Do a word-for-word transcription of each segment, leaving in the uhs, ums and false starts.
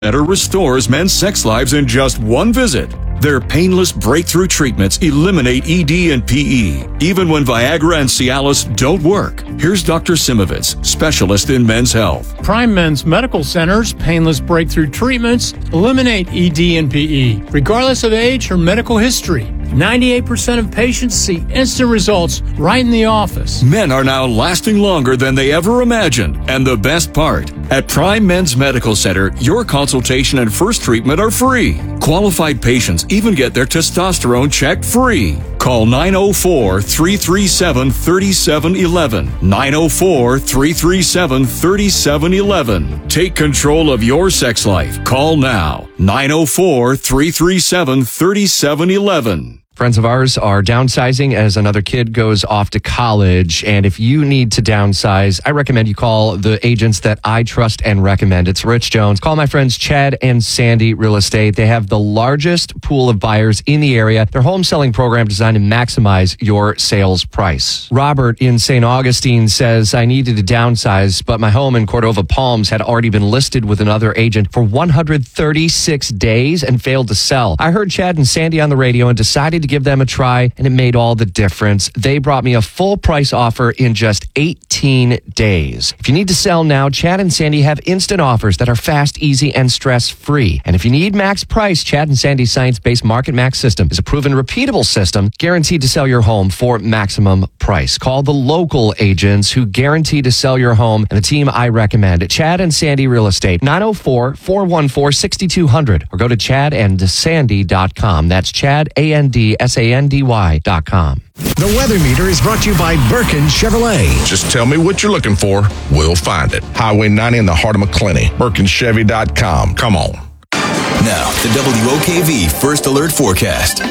Center restores men's sex lives in just one visit. Their painless breakthrough treatments eliminate E D and P E, even when Viagra and Cialis don't work. Here's Doctor Simovitz, specialist in men's health. Prime Men's Medical Center's painless breakthrough treatments eliminate E D and P E, regardless of age or medical history. ninety-eight percent of patients see instant results right in the office. Men are now lasting longer than they ever imagined. And the best part, at Prime Men's Medical Center, your consultation and first treatment are free. Qualified patients even get their testosterone checked free. Call nine oh four, three three seven, three seven one one. nine oh four, three three seven, three seven one one. Take control of your sex life. Call now. nine oh four, three three seven, three seven one one. Friends of ours are downsizing as another kid goes off to college. And if you need to downsize, I recommend you call the agents that I trust and recommend. It's Rich Jones. Call my friends Chad and Sandy Real Estate. They have the largest pool of buyers in the area. Their home selling program designed to maximize your sales price. Robert in Saint Augustine says, I needed to downsize, but my home in Cordova Palms had already been listed with another agent for one hundred thirty-six days and failed to sell. I heard Chad and Sandy on the radio and decided to give them a try, and it made all the difference. They brought me a full price offer in just eighteen days. If you need to sell now, Chad and Sandy have instant offers that are fast, easy, and stress-free. And if you need max price, Chad and Sandy's science-based Market Max system is a proven, repeatable system guaranteed to sell your home for maximum price. Call the local agents who guarantee to sell your home and the team I recommend at Chad and Sandy Real Estate, nine oh four, four one four, six two zero zero, or go to chad and sandy dot com. That's Chad, A N D S A N D Y dot com. The weather meter is brought to you by Birkin Chevrolet. Just tell me what you're looking for. We'll find it. Highway ninety in the heart of McClenny. Birkin Chevy dot com. Come on. Now, the W O K V First Alert Forecast.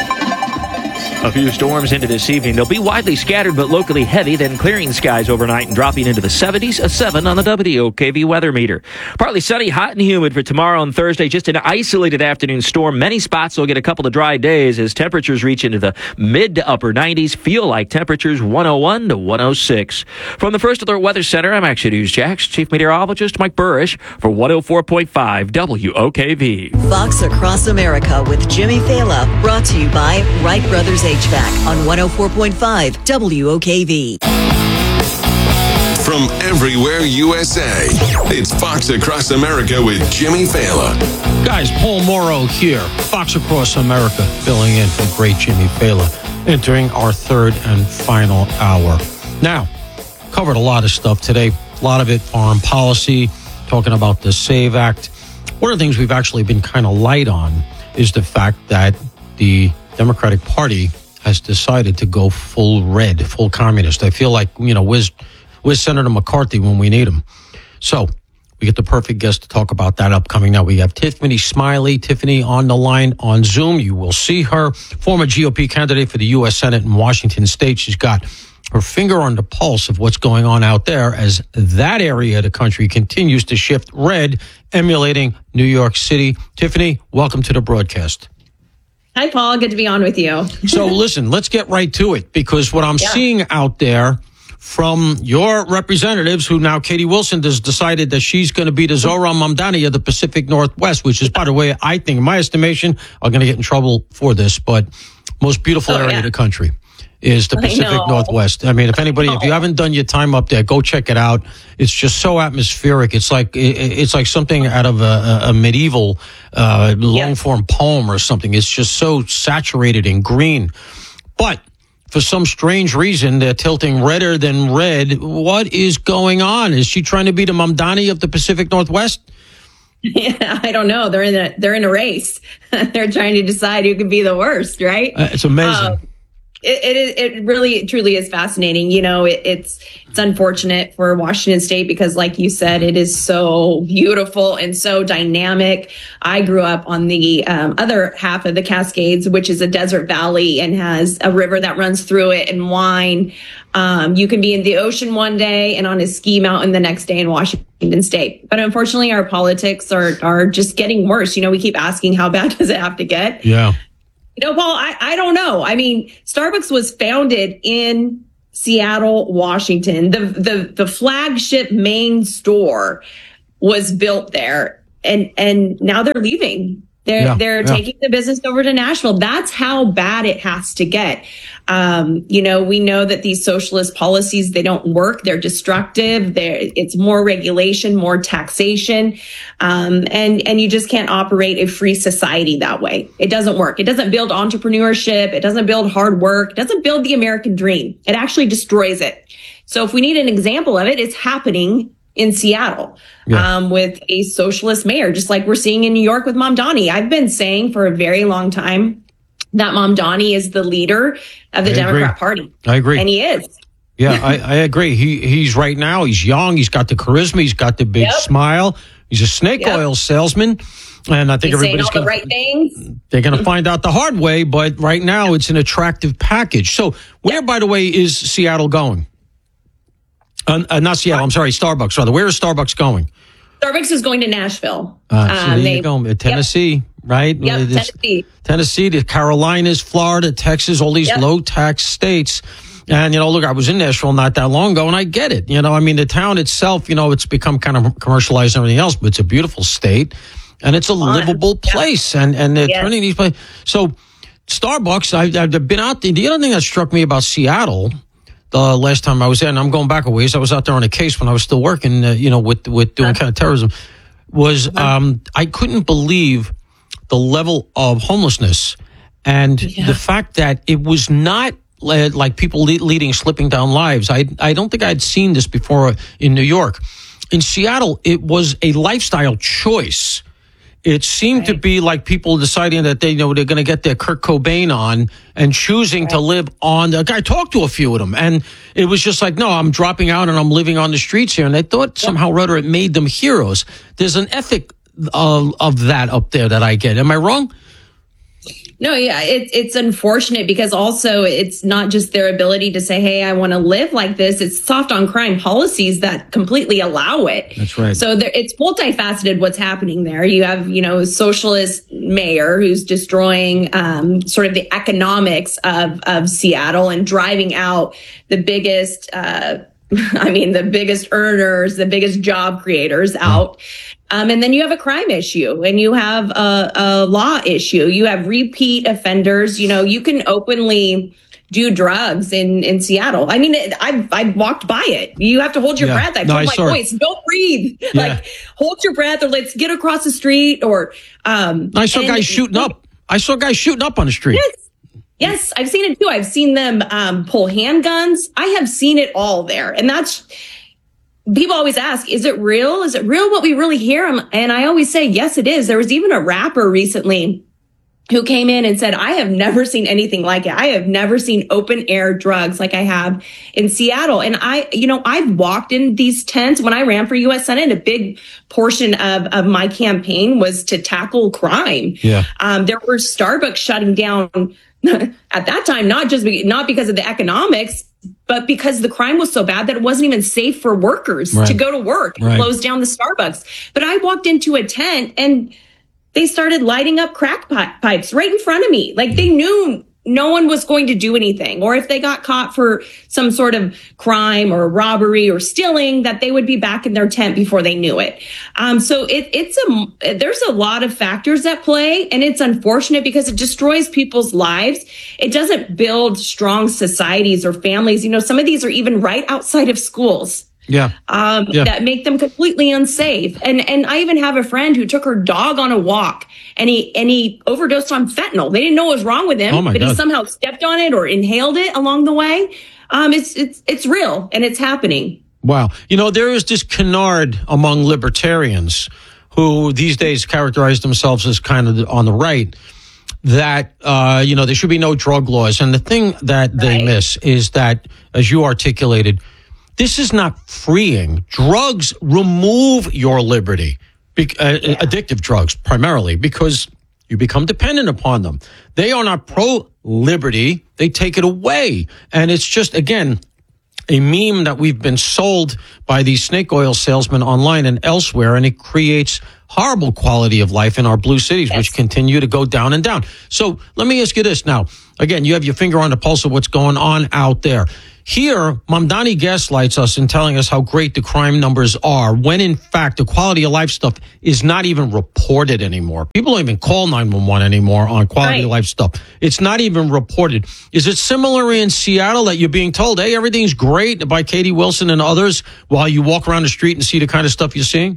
A few storms into this evening. They'll be widely scattered but locally heavy, then clearing skies overnight and dropping into the seventies, a seven on the W O K V weather meter. Partly sunny, hot and humid for tomorrow and Thursday. Just an isolated afternoon storm. Many spots will get a couple of dry days as temperatures reach into the mid to upper nineties. Feel like temperatures one oh one to one oh six. From the First Alert Weather Center, I'm Action News Jax Chief Meteorologist Mike Burrish for one oh four point five W O K V. Fox Across America with Jimmy Fela, brought to you by Wright Brothers H V A C on one oh four point five W O K V. From everywhere U S A, it's Fox Across America with Jimmy Fela. Guys, Paul Morrow here, Fox Across America, filling in for great Jimmy Fela, entering our third and final hour. Now, covered a lot of stuff today, a lot of it foreign policy, talking about the SAVE Act. One of the things we've actually been kind of light on is the fact that the Democratic Party has decided to go full red, full communist. I feel like, you know, where's, where's Senator McCarthy when we need him? So we get the perfect guest to talk about that upcoming. Now we have Tiffany Smiley. Tiffany on the line on Zoom. You will see her, former G O P candidate for the U S Senate in Washington State. She's got her finger on the pulse of what's going on out there as that area of the country continues to shift red, emulating New York City. Tiffany, welcome to the broadcast. Hi, Paul. Good to be on with you. So listen, let's get right to it, because what I'm yeah. seeing out there from your representatives, who now Katie Wilson has decided that she's going to be the Zohran Mamdani of the Pacific Northwest, which is, by the way, I think, in my estimation, I'm going to get in trouble for this, but most beautiful oh, area yeah. of the country is the Pacific Northwest. I mean, if anybody, if you haven't done your time up there, go check it out. It's just so atmospheric. It's like it's like something out of a, a medieval uh, long-form poem or something. It's just so saturated in green. But for some strange reason, they're tilting redder than red. What is going on? Is she trying to be the Mamdani of the Pacific Northwest? Yeah, I don't know. They're in a they're in a race. They're trying to decide who can be the worst, right? Uh, it's amazing. Um, It, it is. It really, truly is fascinating. You know, it, it's it's unfortunate for Washington State because, like you said, it is so beautiful and so dynamic. I grew up on the um, other half of the Cascades, which is a desert valley and has a river that runs through it and wine. Um, you can be in the ocean one day and on a ski mountain the next day in Washington State. But unfortunately, our politics are are just getting worse. You know, we keep asking, how bad does it have to get? Yeah. You know, Paul, I, I don't know. I mean, Starbucks was founded in Seattle, Washington. The, the, the flagship main store was built there. and and now they're leaving. They're Yeah, they're yeah. taking the business over to Nashville. That's how bad it has to get. Um, you know, we know that these socialist policies, they don't work. They're destructive. They're, it's more regulation, more taxation. Um, and, and you just can't operate a free society that way. It doesn't work. It doesn't build entrepreneurship. It doesn't build hard work. It doesn't build the American dream. It actually destroys it. So if we need an example of it, it's happening in Seattle, Yeah. um, with a socialist mayor, just like we're seeing in New York with Mamdani. I've been saying for a very long time that Mamdani is the leader of the I Democrat agree. Party. I agree. And he is. Yeah, I, I agree. He he's right now. He's young. He's got the charisma. He's got the big Yep. smile. He's a snake Yep. oil salesman, and I think He's saying everybody's all the gonna, right things. they're going to find out the hard way. But right now, it's an attractive package. So, where, by the way, is Seattle going? Uh, uh, not Seattle. I'm sorry, Starbucks. Rather, where is Starbucks going? Starbucks is going to Nashville. Uh, so Um, there they- you go. Uh, Tennessee, right? Yep, Uh, this- Tennessee. Tennessee, the Carolinas, Florida, Texas, all these Yep. low tax states. And, you know, look, I was in Nashville not that long ago, and I get it. You know, I mean, the town itself, you know, it's become kind of commercialized and everything else, but it's a beautiful state, and it's a livable place. And, and they're Yes. turning these places. So, Starbucks, I, I've been out there. The other thing that struck me about Seattle, the last time I was there, and I'm going back a ways, I was out there on a case when I was still working, uh, you know, with, with doing counterterrorism, was um, I couldn't believe the level of homelessness and Yeah. the fact that it was not uh, like people le- leading, slipping down lives. I, I don't think I'd seen this before in New York. In Seattle, it was a lifestyle choice. It seemed to Right. be like people deciding that they you know they're going to get their Kurt Cobain on and choosing to live on. The I talked to a few of them, and it was just like, no, I'm dropping out and I'm living on the streets here. And they thought somehow or other it made them heroes. There's an ethic of, of that up there that I get. Am I wrong? No, yeah, it, it's unfortunate because also it's not just their ability to say, hey, I want to live like this. It's soft on crime policies that completely allow it. That's right. So there, it's multifaceted what's happening there. You have, you know, a socialist mayor who's destroying um, sort of the economics of, of Seattle and driving out the biggest, uh, I mean, the biggest earners, the biggest job creators out. Um, and then you have a crime issue and you have a, a law issue. You have repeat offenders. You know, you can openly do drugs in, in Seattle. I mean, it, I've, I've walked by it. You have to hold your Yeah. breath. I No, told I my saw it. boys, don't breathe. Yeah. Like, hold your breath or let's get across the street or, um, I saw and- guys shooting up. I saw guys shooting up on the street. Yes. Yes, I've seen it too. I've seen them um, pull handguns. I have seen it all there. And that's, people always ask, is it real? Is it real what we really hear? Um, And I always say, yes, it is. There was even a rapper recently who came in and said, I have never seen anything like it. I have never seen open air drugs like I have in Seattle. And I, you know, I've walked in these tents when I ran for U S Senate. A big portion of, of my campaign was to tackle crime. Yeah. Um, there were Starbucks shutting down at that time, not just be, not because of the economics, but because the crime was so bad that it wasn't even safe for workers Right. to go to work. It Right. closed down the Starbucks. But I walked into a tent and they started lighting up crack pi- pipes right in front of me. Like they knew no one was going to do anything. Or if they got caught for some sort of crime or robbery or stealing, that they would be back in their tent before they knew it. Um, so it, it's a, there's a lot of factors at play, and it's unfortunate because it destroys people's lives. It doesn't build strong societies or families. You know, some of these are even right outside of schools. Yeah. Um, Yeah. that make them completely unsafe. And and I even have a friend who took her dog on a walk and he and he overdosed on fentanyl. They didn't know what was wrong with him, Oh my but he God. somehow stepped on it or inhaled it along the way. Um, it's it's it's real and it's happening. Wow. You know, there is this canard among libertarians who these days characterize themselves as kind of on the right that, uh, you know, there should be no drug laws. And the thing that they Right. miss is that, as you articulated, this is not freeing. Drugs remove your liberty, Be- uh, addictive drugs primarily, because you become dependent upon them. They are not pro-liberty. They take it away. And it's just, again, a meme that we've been sold by these snake oil salesmen online and elsewhere, and it creates horrible quality of life in our blue cities, yes. which continue to go down and down. So let me ask you this now. Again, you have your finger on the pulse of what's going on out there. Here, Mamdani gaslights us in telling us how great the crime numbers are, when in fact the quality of life stuff is not even reported anymore. People don't even call nine one one anymore on quality right. of life stuff. It's not even reported. Is it similar in Seattle that you're being told, hey, everything's great by Katie Wilson and others while you walk around the street and see the kind of stuff you're seeing?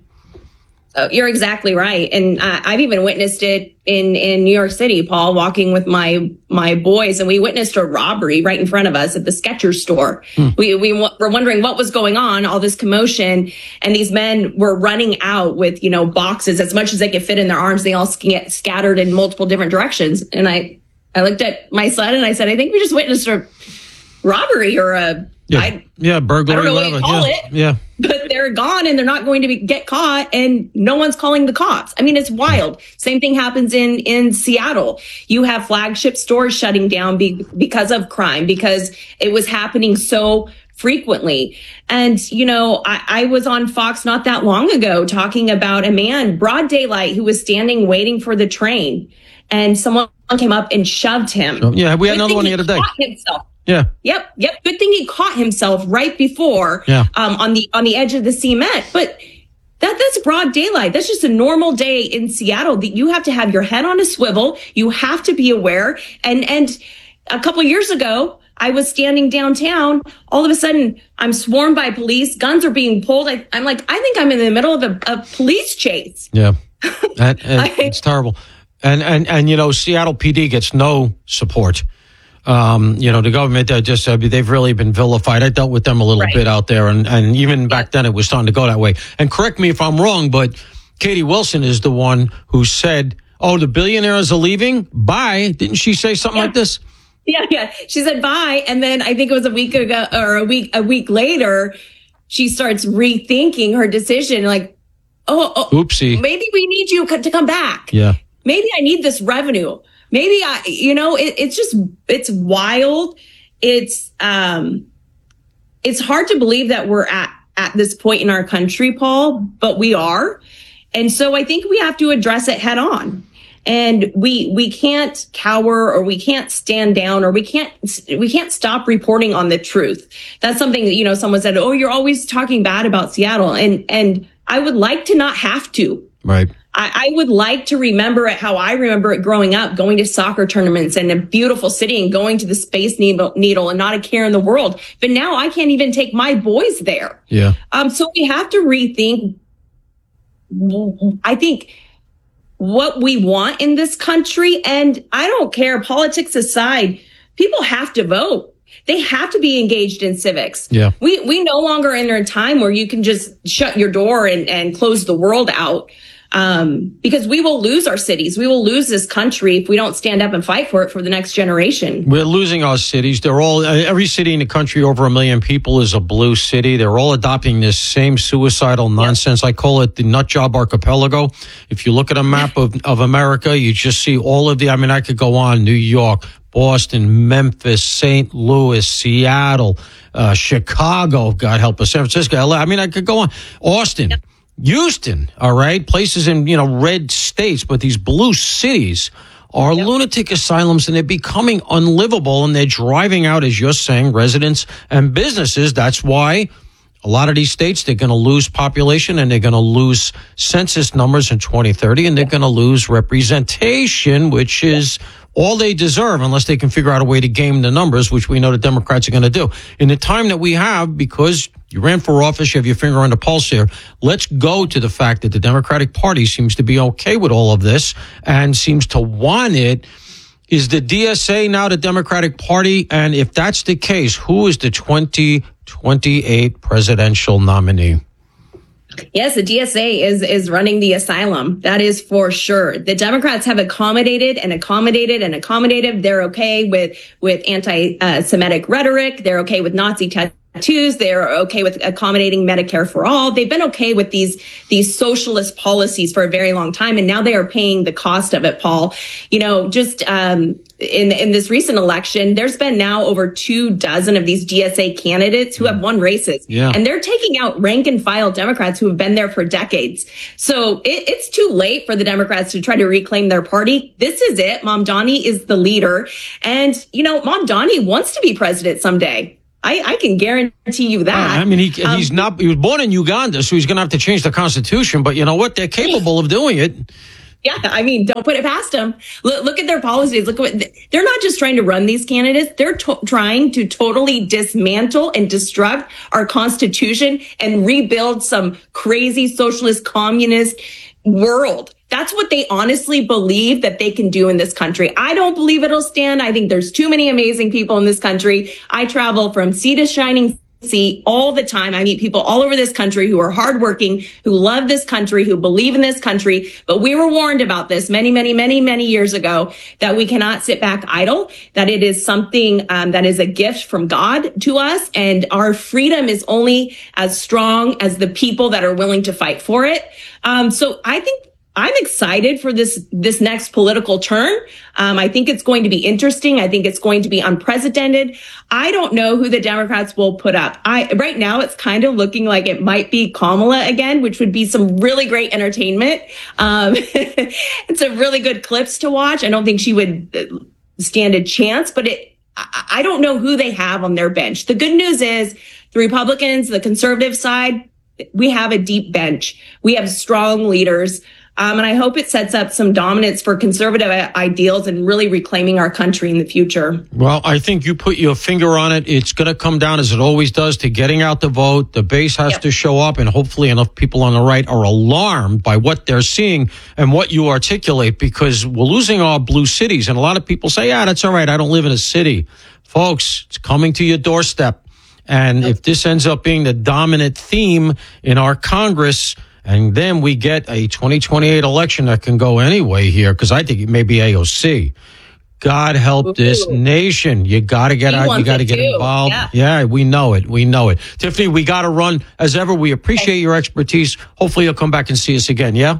Oh, you're exactly right. And uh, I've even witnessed it in, in New York City, Paul, walking with my, my boys, and we witnessed a robbery right in front of us at the Skechers store. Hmm. We, we w- were wondering what was going on, all this commotion, and these men were running out with, you know, boxes as much as they could fit in their arms. They all sc- scattered in multiple different directions. And I, I looked at my son and I said, I think we just witnessed a robbery or a, yeah, I, yeah, burglary, I don't know whatever. What you call yeah. it, yeah. But they're gone and they're not going to be, get caught, and no one's calling the cops. I mean, it's wild. Same thing happens in, in Seattle. You have flagship stores shutting down be, because of crime, because it was happening so frequently. And, you know, I, I was on Fox not that long ago talking about a man, broad daylight, who was standing waiting for the train, and someone came up and shoved him. So, yeah, we had another one the other day. Himself. Yeah. Yep. Yep. Good thing he caught himself right before, yeah. um, on the, on the edge of the cement. But that, that's broad daylight. That's just a normal day in Seattle that you have to have your head on a swivel. You have to be aware. And, and a couple of years ago, I was standing downtown. All of a sudden, I'm swarmed by police. Guns are being pulled. I, I'm like, I think I'm in the middle of a, a police chase. Yeah. and, and it's terrible. And, and, and, you know, Seattle P D gets no support. Um, you know, the government, uh, just, uh, they've really been vilified. I dealt with them a little right. bit out there. And, and even back then, it was starting to go that way. And correct me if I'm wrong, but Katie Wilson is the one who said, oh, the billionaires are leaving? Bye. Didn't she say something yeah. like this? Yeah, yeah. She said bye. And then I think it was a week ago or a week, a week later, she starts rethinking her decision. Like, oh, oh oopsie. Maybe we need you to come back. Yeah. Maybe I need this revenue. Maybe I, you know, it, it's just, it's wild. It's, um, it's hard to believe that we're at, at this point in our country, Paul, but we are. And so I think we have to address it head on. And we, we can't cower, or we can't stand down, or we can't, we can't stop reporting on the truth. That's something that, you know, someone said, oh, you're always talking bad about Seattle. And, and I would like to not have to. Right. I, I would like to remember it how I remember it growing up, going to soccer tournaments and a beautiful city and going to the Space Needle, needle and not a care in the world. But now I can't even take my boys there. Yeah. Um, so we have to rethink, I think, what we want in this country. And I don't care, politics aside, people have to vote. They have to be engaged in civics. Yeah. We, we no longer enter a time where you can just shut your door and, and close the world out. Um, because we will lose our cities. We will lose this country if we don't stand up and fight for it for the next generation. We're losing our cities. They're all, every city in the country over a million people is a blue city. They're all adopting this same suicidal nonsense. Yep. I call it the nut job archipelago. If you look at a map of, of America, you just see all of the, I mean, I could go on, New York, Boston, Memphis, Saint Louis, Seattle, uh, Chicago, God help us, San Francisco, L A. I mean, I could go on, Austin. Yep. Houston, all right, places in, you know, red states, but these blue cities are yep. lunatic asylums, and they're becoming unlivable, and they're driving out, as you're saying, residents and businesses. That's why a lot of these states, they're going to lose population, and they're going to lose census numbers in twenty thirty, and they're going to lose representation, which is all they deserve, unless they can figure out a way to game the numbers, which we know the Democrats are going to do. In the time that we have, because you ran for office, you have your finger on the pulse here, let's go to the fact that the Democratic Party seems to be okay with all of this and seems to want it. Is the D S A now the Democratic Party? And if that's the case, who is the twenty twenty-eight presidential nominee? Yes, the D S A is is running the asylum. That is for sure. The Democrats have accommodated and accommodated and accommodated. They're okay with with anti-Semitic rhetoric. They're okay with Nazi tattoos. tattoos. They're okay with accommodating Medicare for all. They've been okay with these, these socialist policies for a very long time. And now they are paying the cost of it, Paul. You know, just, um, in, in this recent election, there's been now over two dozen of these G S A candidates who have won races. Yeah. And they're taking out rank and file Democrats who have been there for decades. So it, it's too late for the Democrats to try to reclaim their party. This is it. Mamdani is the leader. And, you know, Mamdani wants to be president someday. I, I can guarantee you that. I mean, he, um, he's not, he was born in Uganda, so he's going to have to change the Constitution. But you know what? They're capable of doing it. Yeah, I mean, don't put it past them. Look, look at their policies. Look at what they're not just trying to run these candidates. They're to- trying to totally dismantle and destruct our Constitution and rebuild some crazy socialist communist world. That's what they honestly believe that they can do in this country. I don't believe it'll stand. I think there's too many amazing people in this country. I travel from sea to shining sea all the time. I meet people all over this country who are hardworking, who love this country, who believe in this country. But we were warned about this many, many, many, many years ago, that we cannot sit back idle, that it is something um, that is a gift from God to us. And our freedom is only as strong as the people that are willing to fight for it. Um, so I think I'm excited for this, this next political turn. Um, I think it's going to be interesting. I think it's going to be unprecedented. I don't know who the Democrats will put up. I, right now it's kind of looking like it might be Kamala again, which would be some really great entertainment. Um, it's a really good clips to watch. I don't think she would stand a chance, but it, I, I don't know who they have on their bench. The good news is the Republicans, the conservative side, we have a deep bench. We have strong leaders. Um, and I hope it sets up some dominance for conservative ideals and really reclaiming our country in the future. Well, I think you put your finger on it. It's going to come down, as it always does, to getting out the vote. The base has yep. to show up, and hopefully enough people on the right are alarmed by what they're seeing and what you articulate, because we're losing our blue cities. And a lot of people say, yeah, that's all right. I don't live in a city. Folks, it's coming to your doorstep. And yep. if this ends up being the dominant theme in our Congress, and then we get a twenty twenty-eight election that can go anyway here, because I think it may be A O C. God help Ooh. This nation. You got to get out. You got to get involved. Yeah. yeah, we know it. We know it. Tiffany, we got to run. As ever, we appreciate your expertise. Hopefully you'll come back and see us again, yeah?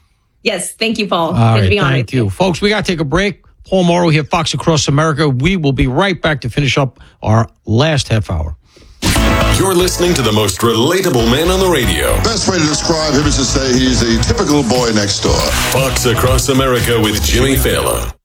Yes. Thank you, Paul. All right, Good to be on thank you. you. Folks, we got to take a break. Paul Morrow here, Fox Across America. We will be right back to finish up our last half hour. You're listening to the most relatable man on the radio. Best way to describe him is to say he's a typical boy next door. Fox Across America with Jimmy Fallon.